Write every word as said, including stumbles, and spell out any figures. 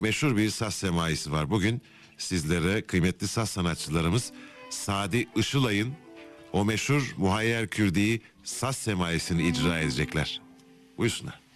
meşhur bir saz semaisi var. Bugün sizlere kıymetli saz sanatçılarımız Sadi Işılay'ın o meşhur Muhayyer Kürdi'yi saz semaisini icra edecekler. Buyursunlar.